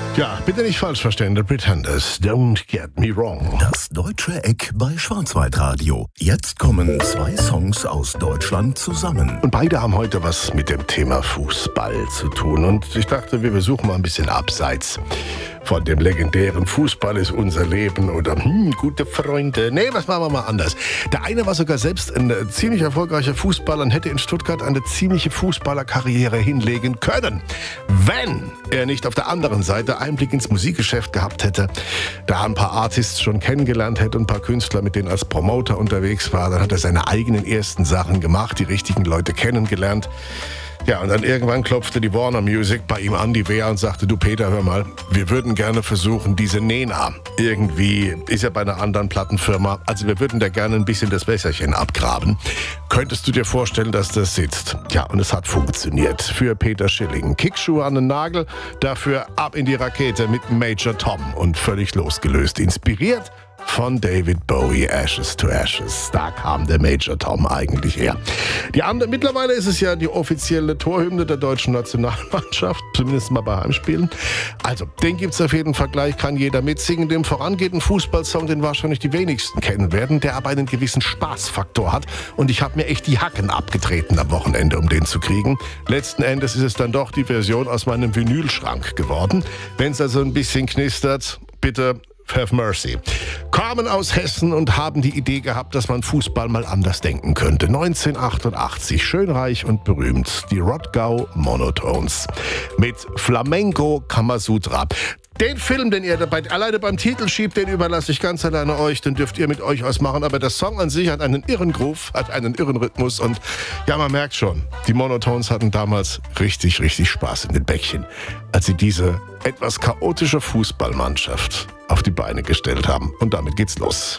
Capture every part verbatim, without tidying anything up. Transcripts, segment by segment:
Ja, bitte nicht falsch verstehen, The Pretenders, don't get me wrong. Das deutsche Eck bei Schwarzwaldradio. Jetzt kommen zwei Songs aus Deutschland zusammen. Und beide haben heute was mit dem Thema Fußball zu tun. Und ich dachte, wir besuchen mal ein bisschen abseits von dem legendären Fußball ist unser Leben oder hm, gute Freunde. Nee, was machen wir mal anders. Der eine war sogar selbst ein ziemlich erfolgreicher Fußballer und hätte in Stuttgart eine ziemliche Fußballerkarriere hinlegen können, wenn er nicht auf der anderen Seite Einblick ins Musikgeschäft gehabt hätte, da ein paar Artists schon kennengelernt hätte und ein paar Künstler, mit denen als Promoter unterwegs war. Dann hat er seine eigenen ersten Sachen gemacht, die richtigen Leute kennengelernt. Ja, und dann irgendwann klopfte die Warner Music bei ihm an, die W E A, und sagte, du Peter, hör mal, wir würden gerne versuchen, diese Nena, irgendwie ist er bei einer anderen Plattenfirma, also wir würden da gerne ein bisschen das Wässerchen abgraben. Könntest du dir vorstellen, dass das sitzt? Ja, und es hat funktioniert für Peter Schilling. Kickschuhe an den Nagel, dafür ab in die Rakete mit Major Tom und völlig losgelöst, inspiriert von David Bowie, Ashes to Ashes. Da kam der Major Tom eigentlich her. Die andere, mittlerweile ist es ja die offizielle Torhymne der deutschen Nationalmannschaft, zumindest mal bei Heimspielen. Also, den gibt's auf jeden Fall gleich, kann jeder mitsingen. Dem vorangeht ein Fußballsong, den wahrscheinlich die wenigsten kennen werden, der aber einen gewissen Spaßfaktor hat. Und ich habe mir echt die Hacken abgetreten am Wochenende, um den zu kriegen. Letzten Endes ist es dann doch die Version aus meinem Vinylschrank geworden. Wenn es also ein bisschen knistert, bitte have mercy. Kamen aus Hessen und haben die Idee gehabt, dass man Fußball mal anders denken könnte. neunzehnhundertachtundachtzig, schön reich und berühmt, die Rottgau Monotones mit Flamenco Kamasutra. Den Film, den ihr dabei, alleine beim Titel schiebt, den überlasse ich ganz alleine euch, den dürft ihr mit euch ausmachen. Aber der Song an sich hat einen irren Groove, hat einen irren Rhythmus und ja, man merkt schon, die Monotones hatten damals richtig, richtig Spaß in den Bäckchen, als sie diese etwas chaotische Fußballmannschaft auf die Beine gestellt haben. Und damit geht's los.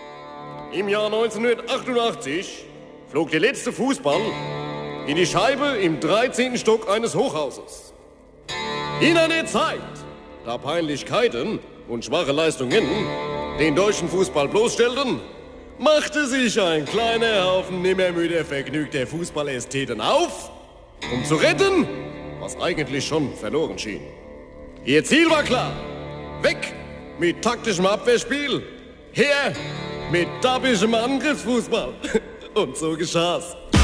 Im Jahr neunzehnhundertachtundachtzig flog der letzte Fußball in die Scheibe im dreizehnten Stock eines Hochhauses. In einer Zeit, da Peinlichkeiten und schwache Leistungen den deutschen Fußball bloßstellten, machte sich ein kleiner Haufen nimmermüder vergnügter Fußballästheten auf, um zu retten, was eigentlich schon verloren schien. Ihr Ziel war klar: weg mit taktischem Abwehrspiel, her mit dabbischem Angriffsfußball. Und so geschah's.